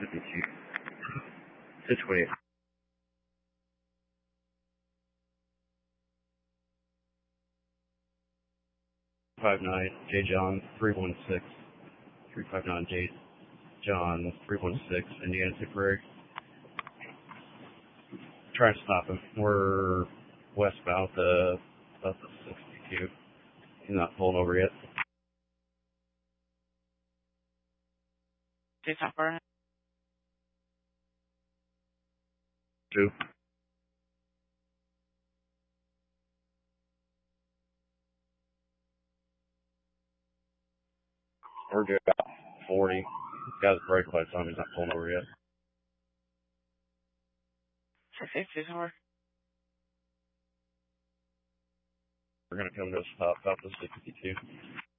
52. Situate. 59 J. John 316. 359 J. John 316, Indiana Tipperary. Trying to stop him. We're westbound about the 62. He's not pulling over yet. He's not burning. 2. We're good. 40. He's got his brake lights on. He's not pulling over yet. 50 somewhere. We're going to come to a stop about the 62.